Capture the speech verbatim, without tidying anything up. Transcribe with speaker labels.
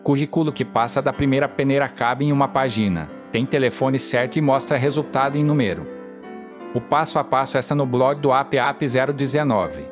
Speaker 1: Currículo que passa da primeira peneira cabe em uma página, tem telefone certo e mostra resultado em número. O passo a passo essa no blog do A P A P zero dezenove.